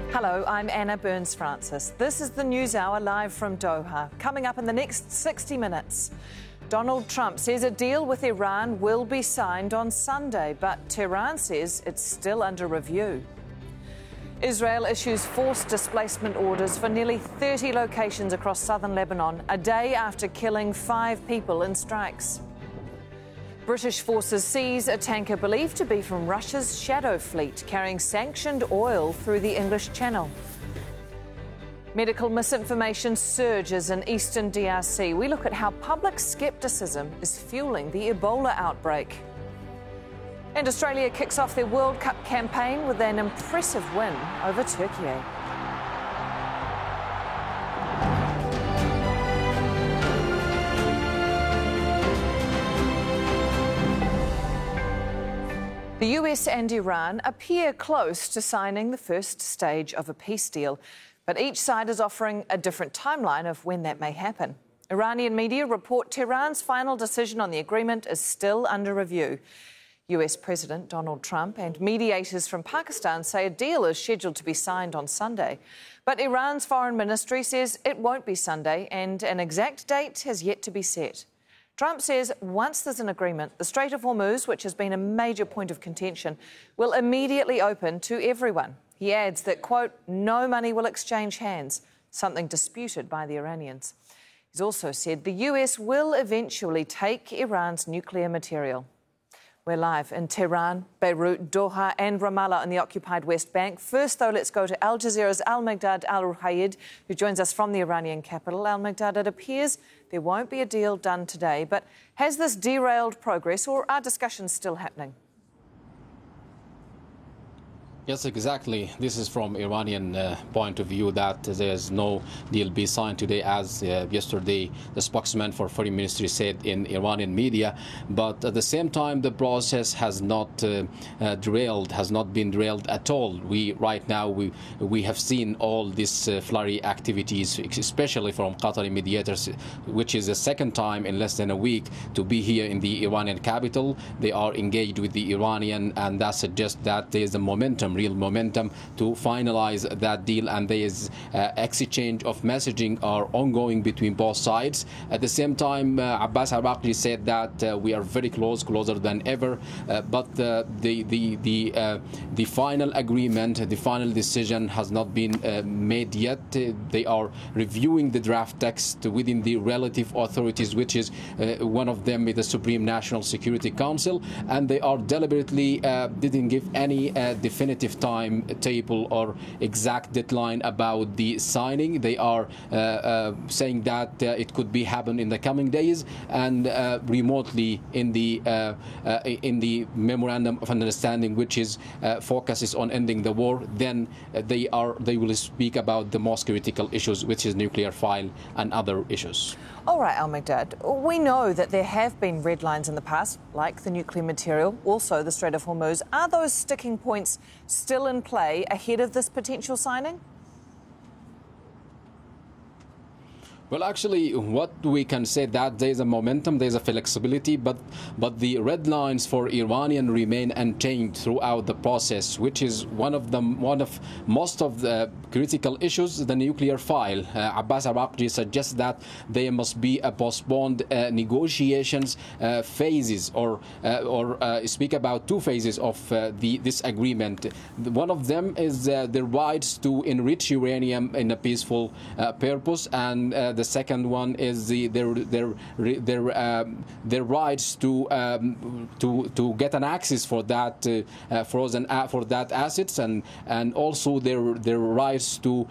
Hello, I'm Anna Burns-Francis. This is the News Hour live from Doha. Coming up in the next 60 minutes, Donald Trump says a deal with Iran will be signed on Sunday, but Tehran says it's still under review. Israel issues forced displacement orders for nearly 30 locations across southern Lebanon, a day after killing 5 people in strikes. British forces seize a tanker believed to be from Russia's Shadow Fleet carrying sanctioned oil through the English Channel. Medical misinformation surges in eastern DRC. We look at how public scepticism is fueling the Ebola outbreak. And Australia kicks off their World Cup campaign with an impressive win over Turkey. The US and Iran appear close to signing the first stage of a peace deal, but each side is offering a different timeline of when that may happen. Iranian media report Tehran's final decision on the agreement is still under review. US President Donald Trump and mediators from Pakistan say a deal is scheduled to be signed on Sunday. But Iran's foreign ministry says it won't be Sunday and an exact date has yet to be set. Trump says once there's an agreement, the Strait of Hormuz, which has been a major point of contention, will immediately open to everyone. He adds that, quote, no money will exchange hands, something disputed by the Iranians. He's also said the US will eventually take Iran's nuclear material. We're live in Tehran, Beirut, Doha and Ramallah in the occupied West Bank. First, though, let's go to Al Jazeera's Al-Miqdad Al-Ruhayd, who joins us from the Iranian capital. Al-Miqdad, it appears there won't be a deal done today, but has this derailed progress or are discussions still happening? Yes, exactly. This is from Iranian point of view that there's no deal be signed today, as yesterday the spokesman for Foreign Ministry said in Iranian media. But at the same time, the process has not derailed, has not been derailed at all. Right now we have seen all these flurry activities, especially from Qatari mediators, which is the second time in less than a week to be here in the Iranian capital. They are engaged with the Iranian, and that suggests that there is a real momentum to finalize that deal, and there is exchange of messaging are ongoing between both sides. At the same time, Abbas Araghchi said that we are very closer than ever, but the final agreement, the final decision has not been made yet. They are reviewing the draft text within the relative authorities, which is one of them is the Supreme National Security Council, and they are deliberately didn't give any definitive timetable or exact deadline about the signing. They are saying that it could be happen in the coming days and remotely in the memorandum of understanding, which is focuses on ending the war. Then they will speak about the most critical issues, which is nuclear file and other issues. All right, Al-Miqdad, we know that there have been red lines in the past, like the nuclear material, also the Strait of Hormuz. Are those sticking points still in play ahead of this potential signing? Well, actually, what we can say that there's a momentum, there's a flexibility, but the red lines for Iranian remain unchanged throughout the process, which is one of most of the critical issues, the nuclear file. Abbas Araghchi suggests that there must be a postponed negotiations phases, or speak about 2 phases of this agreement. One of them is the rights to enrich uranium in a peaceful purpose, and the second one is their rights to get an access for that assets, and also their rights to